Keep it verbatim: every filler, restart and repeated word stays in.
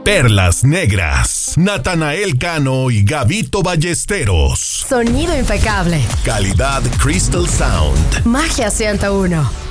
Perlas Negras, Natanael Cano y Gabito Ballesteros. Sonido impecable. Calidad Crystal Sound. Magia ciento uno.